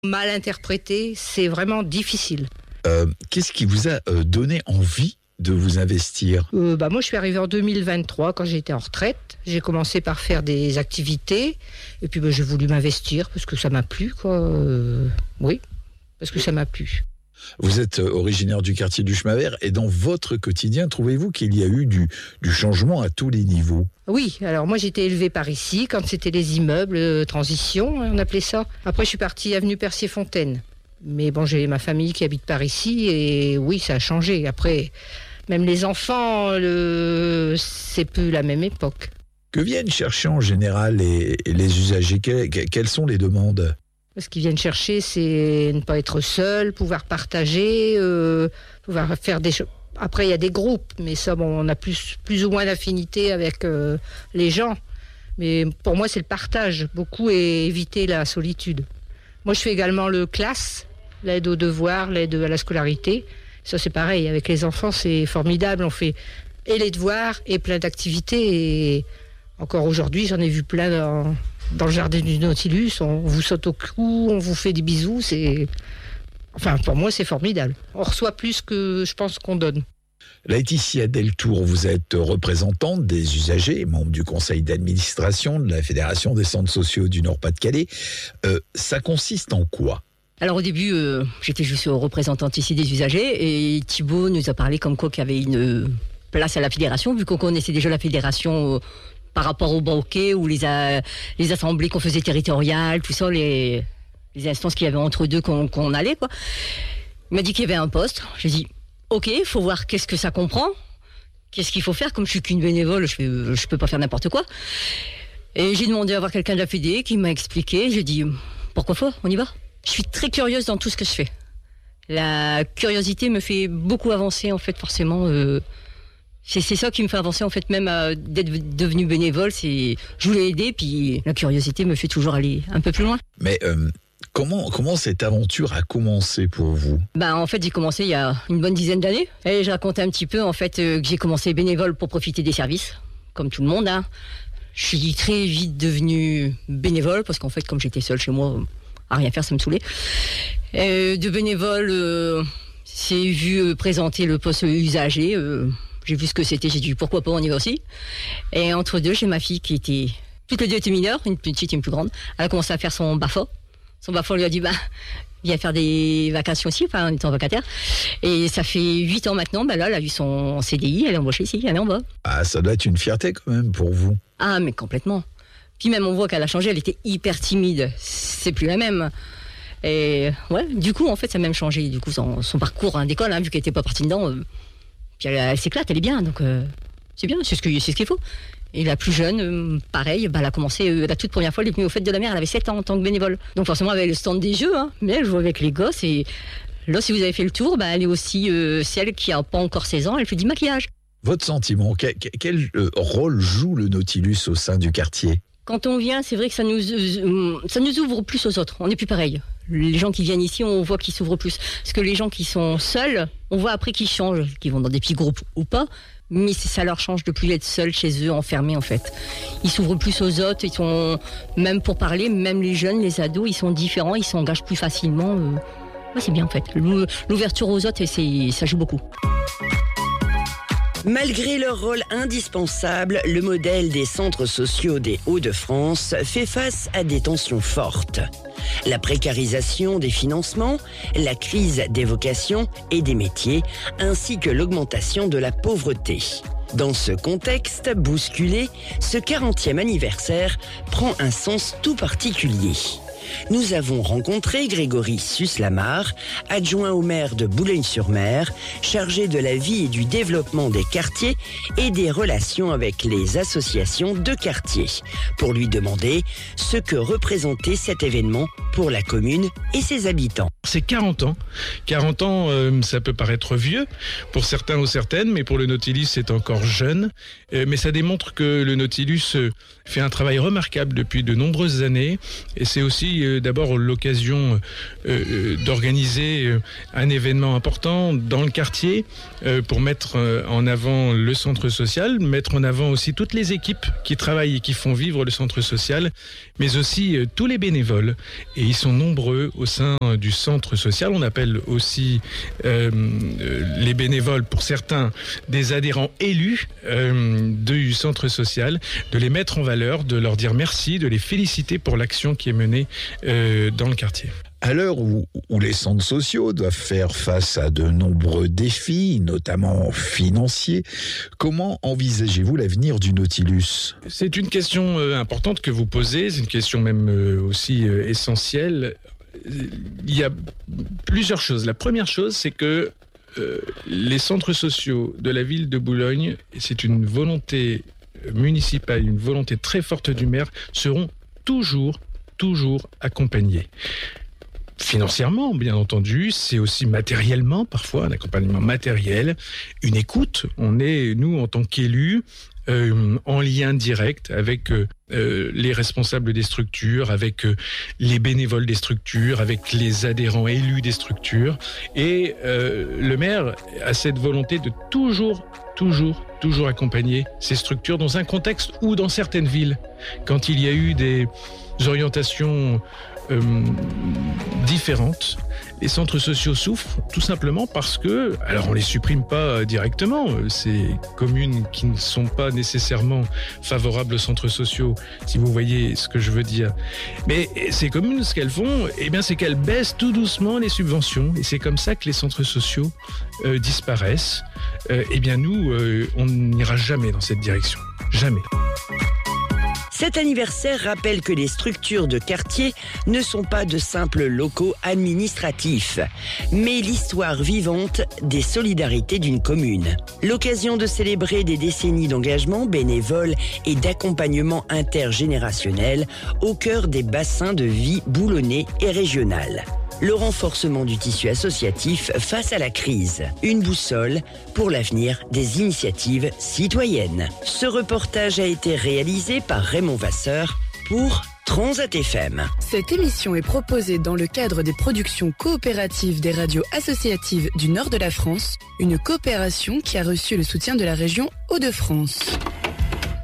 Mal interprété, c'est vraiment difficile. Qu'est-ce qui vous a donné envie de vous investir ? Moi, je suis arrivée en 2023 quand j'étais en retraite. J'ai commencé par faire des activités et puis j'ai voulu m'investir parce que ça m'a plu, quoi. Oui, parce que ça m'a plu. Vous êtes originaire du quartier du Chemin Vert et dans votre quotidien, trouvez-vous qu'il y a eu du changement à tous les niveaux ? Oui, alors moi j'étais élevée par ici, quand c'était les immeubles, transition, on appelait ça. Après je suis partie avenue Percier-Fontaine. Mais bon, j'ai ma famille qui habite par ici et oui, ça a changé. Après, même les enfants, c'est plus la même époque. Que viennent chercher en général les usagers ? Quelles sont les demandes ? Ce qu'ils viennent chercher, c'est ne pas être seul, pouvoir partager, pouvoir faire des choses. Après, il y a des groupes, mais ça, on a plus ou moins d'affinité avec les gens. Mais pour moi, c'est le partage, beaucoup, et éviter la solitude. Moi, je fais également le classe, l'aide aux devoirs, l'aide à la scolarité. Ça, c'est pareil, avec les enfants, c'est formidable. On fait et les devoirs et plein d'activités. Et encore aujourd'hui, j'en ai vu plein dans le jardin du Nautilus. On vous saute au cou, on vous fait des bisous. Enfin, pour moi, c'est formidable. On reçoit plus que je pense qu'on donne. Laetitia Deltour, vous êtes représentante des usagers, membre du conseil d'administration de la Fédération des centres sociaux du Nord-Pas-de-Calais. Ça consiste en quoi ? Alors au début, j'étais juste représentante ici des usagers et Thibaut nous a parlé comme quoi qu'il y avait une place à la fédération, vu qu'on connaissait déjà la fédération par rapport au banquet ou les assemblées qu'on faisait territoriales, tout ça, les instances qu'il y avait entre deux qu'on allait, quoi. Il m'a dit qu'il y avait un poste. J'ai dit ok, il faut voir qu'est-ce que ça comprend, qu'est-ce qu'il faut faire. Comme je suis qu'une bénévole, je peux pas faire n'importe quoi. Et j'ai demandé à voir quelqu'un de la Fédé qui m'a expliqué. J'ai dit pourquoi pas, on y va. Je suis très curieuse dans tout ce que je fais. La curiosité me fait beaucoup avancer, en fait, forcément. C'est ça qui me fait avancer, en fait, même d'être devenue bénévole. Je voulais aider, puis la curiosité me fait toujours aller un peu plus loin. Mais comment cette aventure a commencé pour vous ? En fait, j'ai commencé il y a une bonne dizaine d'années. Et je racontais un petit peu, en fait, que j'ai commencé bénévole pour profiter des services, comme tout le monde. Hein. Je suis très vite devenue bénévole, parce qu'en fait, comme j'étais seule chez moi, à rien faire, ça me saoulait. De bénévole, j'ai vu présenter le poste usager. J'ai vu ce que c'était, j'ai dit pourquoi pas, on y va aussi. Et entre deux, j'ai ma fille qui était... Toutes les deux étaient mineures, une petite et une plus grande. Elle a commencé à faire son BAFA. Son BAFA lui a dit, viens faire des vacations aussi, enfin, en étant vacataire. Et ça fait 8 ans maintenant, là, elle a eu son CDI, elle est embauchée ici, elle est en bas. Ah, ça doit être une fierté quand même pour vous. Ah, mais complètement. Puis même, on voit qu'elle a changé, elle était hyper timide. C'est plus la même. Et ouais, du coup, en fait, ça a même changé. Du coup, son parcours d'école, vu qu'elle n'était pas partie dedans, puis elle s'éclate, elle est bien. Donc, c'est bien, c'est ce qu'il faut. Et la plus jeune, pareil, elle a commencé la toute première fois, elle est venue aux Fêtes de la Mer, elle avait 7 ans en tant que bénévole. Donc forcément, elle avait le stand des jeux, mais elle joue avec les gosses. Et là, si vous avez fait le tour, elle est aussi celle qui n'a pas encore 16 ans, elle fait du maquillage. Votre sentiment, quel rôle joue le Nautilus au sein du quartier ? Quand on vient, c'est vrai que ça nous ouvre plus aux autres. On n'est plus pareil. Les gens qui viennent ici, on voit qu'ils s'ouvrent plus. Parce que les gens qui sont seuls, on voit après qu'ils changent, qu'ils vont dans des petits groupes ou pas. Mais ça leur change de plus être seuls chez eux, enfermés en fait. Ils s'ouvrent plus aux autres, ils sont, même pour parler, même les jeunes, les ados, ils sont différents, ils s'engagent plus facilement. C'est bien en fait. L'ouverture aux autres, ça joue beaucoup. Malgré leur rôle indispensable, le modèle des centres sociaux des Hauts-de-France fait face à des tensions fortes. La précarisation des financements, la crise des vocations et des métiers, ainsi que l'augmentation de la pauvreté. Dans ce contexte bousculé, ce 40e anniversaire prend un sens tout particulier. Nous avons rencontré Grégory Susse-Lamar, adjoint au maire de Boulogne-sur-Mer, chargé de la vie et du développement des quartiers et des relations avec les associations de quartiers, pour lui demander ce que représentait cet événement pour la commune et ses habitants. C'est 40 ans. 40 ans, ça peut paraître vieux pour certains ou certaines, mais pour le Nautilus, c'est encore jeune. Mais ça démontre que le Nautilus fait un travail remarquable depuis de nombreuses années. Et c'est aussi d'abord l'occasion d'organiser un événement important dans le quartier pour mettre en avant le centre social, mettre en avant aussi toutes les équipes qui travaillent et qui font vivre le centre social, mais aussi tous les bénévoles. Et ils sont nombreux au sein du centre social. On appelle aussi les bénévoles, pour certains, des adhérents élus du centre social, de les mettre en valeur, de leur dire merci, de les féliciter pour l'action qui est menée dans le quartier. À l'heure où les centres sociaux doivent faire face à de nombreux défis, notamment financiers, comment envisagez-vous l'avenir du Nautilus ? C'est une question importante que vous posez, c'est une question même aussi essentielle. Il y a plusieurs choses. La première chose, c'est que les centres sociaux de la ville de Boulogne, et c'est une volonté municipale, une volonté très forte du maire, seront toujours accompagnés. Financièrement, bien entendu, c'est aussi matériellement, parfois un accompagnement matériel, une écoute. On est, nous, en tant qu'élus, en lien direct avec les responsables des structures, avec les bénévoles des structures, avec les adhérents élus des structures. Et le maire a cette volonté de toujours accompagner ces structures dans un contexte où, dans certaines villes, quand il y a eu des orientations différentes, les centres sociaux souffrent tout simplement parce que, alors on les supprime pas directement, ces communes qui ne sont pas nécessairement favorables aux centres sociaux, si vous voyez ce que je veux dire. Mais ces communes, ce qu'elles font, eh bien, c'est qu'elles baissent tout doucement les subventions, et c'est comme ça que les centres sociaux disparaissent. Eh bien nous, on n'ira jamais dans cette direction, jamais. Cet anniversaire rappelle que les structures de quartier ne sont pas de simples locaux administratifs, mais l'histoire vivante des solidarités d'une commune. L'occasion de célébrer des décennies d'engagement bénévole et d'accompagnement intergénérationnel au cœur des bassins de vie boulonnais et régional. Le renforcement du tissu associatif face à la crise. Une boussole pour l'avenir des initiatives citoyennes. Ce reportage a été réalisé par Raymond Vasseur pour Transat FM. Cette émission est proposée dans le cadre des productions coopératives des radios associatives du nord de la France, une coopération qui a reçu le soutien de la région Hauts-de-France.